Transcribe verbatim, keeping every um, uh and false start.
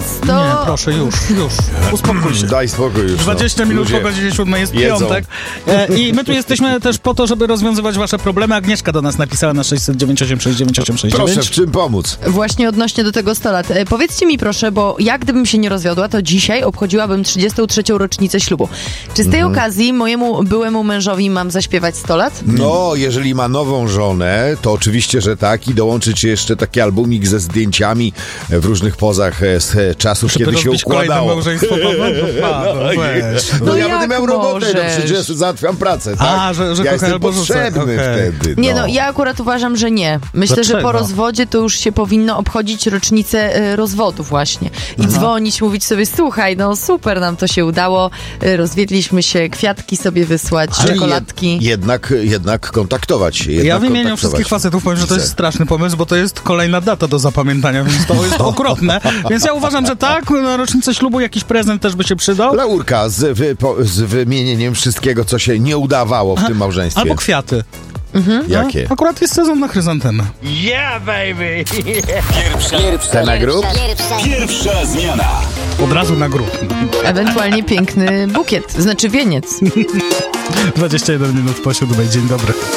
to... Nie, proszę, już, już. Uspokój się. Daj spokój już. dwadzieścia no. minut Ludzie po godzinie siódmej jest jedzą. piątek. E, I my tu jesteśmy też po to, żeby rozwiązywać wasze problemy. Agnieszka do nas napisała na sześć zero dziewięć osiem sześć dziewięć osiem sześć Proszę, dziewięć. w czym pomóc? Właśnie odnośnie do tego sto lat. E, powiedzcie mi proszę, bo ja gdybym się nie rozwiodła, to dzisiaj obchodziłabym trzydziestą trzecią rocznicę ślubu. Czy z tej Mhm. okazji mojemu byłemu mężowi mam zaśpiewać sto lat? No, jeżeli ma nową żonę, to oczywiście, że tak i dołączyć jeszcze taki albumik ze zdjęciami w różnych pozach e, z e, czasów, Żeby kiedy się rozbić kolejne układało. małżeństwo, Paweł, Paweł, weź. No, No ja jak będę miał robotę, no możesz? przecież załatwiam pracę, tak? A, że- że ja kochaj jestem albo rzucaj, potrzebny okej. wtedy. Nie no, ja akurat uważam, że nie. Myślę, że Dlaczego? po rozwodzie to już się powinno obchodzić rocznicę e, rozwodu właśnie. I dzwonić, mówić sobie, słuchaj, no super nam to się udało, e, rozwiedliśmy się, kwiatki sobie wysłać, Czyli czekoladki. Jed, jednak, jednak kontaktować się. Jednak Ja w imieniu kontaktować. wszystkich facetów powiem, że to jest straszny pomysł, bo to jest kolejna data do zapamiętania, więc to jest okropne. Więc ja uważam, że tak, na rocznicę ślubu jakiś prezent też by się przydał. Laurka z, wy, po, z wymienieniem wszystkiego, co się nie udawało w tym małżeństwie. Albo kwiaty. Jakie? Akurat jest sezon na chryzantemy. Yeah, baby! Pierwsza, Ten na grób? pierwsza zmiana. Od razu na grób. Ewentualnie piękny bukiet, znaczy wieniec. dwadzieścia jeden minut po siódmej. Dzień dobry.